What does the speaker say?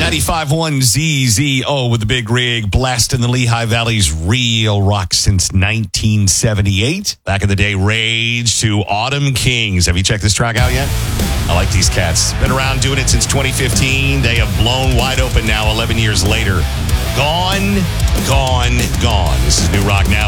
95.1 ZZO with the big rig, blasting the Lehigh Valley's real rock since 1978. Back in the day, Rage to Autumn Kings. Have you checked this track out yet? I like these cats. Been around doing it since 2015. They have blown wide open now 11 years later. Gone, gone, gone. This is New Rock Now.